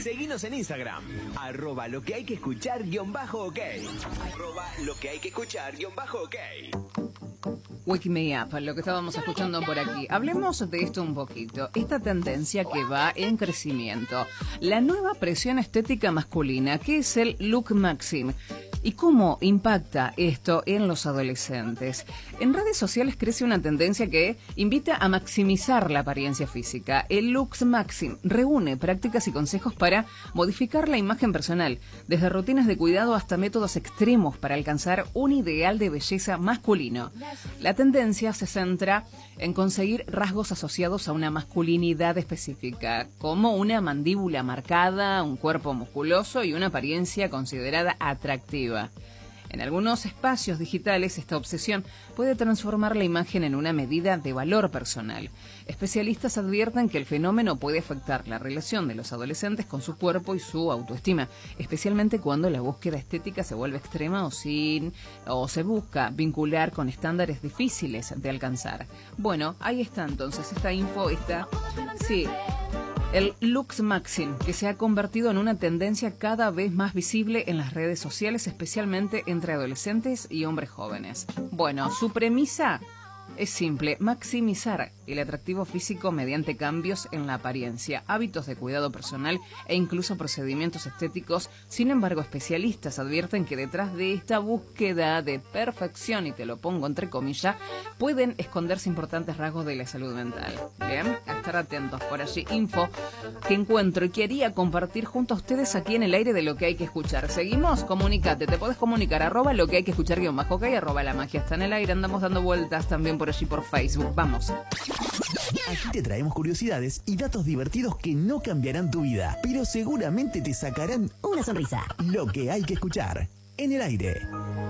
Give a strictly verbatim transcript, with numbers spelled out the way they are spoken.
Seguinos en Instagram, arroba lo que hay que escuchar guión bajo ok. Arroba lo que hay que escuchar guión bajo ok. Wake Me Up, lo que estábamos escuchando por aquí. Hablemos de esto un poquito. Esta tendencia que va en crecimiento. La nueva presión estética masculina, que es el look maxim. ¿Y cómo impacta esto en los adolescentes? En redes sociales crece una tendencia que invita a maximizar la apariencia física. El Looks Maxim reúne prácticas y consejos para modificar la imagen personal, desde rutinas de cuidado hasta métodos extremos para alcanzar un ideal de belleza masculino. La tendencia se centra en conseguir rasgos asociados a una masculinidad específica, como una mandíbula marcada, un cuerpo musculoso y una apariencia considerada atractiva. En algunos espacios digitales, esta obsesión puede transformar la imagen en una medida de valor personal. Especialistas advierten que el fenómeno puede afectar la relación de los adolescentes con su cuerpo y su autoestima, especialmente cuando la búsqueda estética se vuelve extrema o, sin, o se busca vincular con estándares difíciles de alcanzar. Bueno, ahí está entonces esta info, esta... Sí... El Looks Maxim, que se ha convertido en una tendencia cada vez más visible en las redes sociales, especialmente entre adolescentes y hombres jóvenes. Bueno, su premisa es simple: maximizar el atractivo físico mediante cambios en la apariencia, hábitos de cuidado personal e incluso procedimientos estéticos. Sin embargo, especialistas advierten que detrás de esta búsqueda de perfección, y te lo pongo entre comillas, pueden esconderse importantes rasgos de la salud mental. Bien, a estar atentos por allí. Info que encuentro y quería compartir junto a ustedes aquí en el aire de Lo que hay que escuchar. Seguimos, comunicate, te podés comunicar, arroba lo que hay que escuchar guión bajo ok, arroba la magia está en el aire, andamos dando vueltas también por allí por Facebook. Vamos. Aquí te traemos curiosidades y datos divertidos que no cambiarán tu vida, pero seguramente te sacarán una sonrisa. Lo que hay que escuchar en el aire.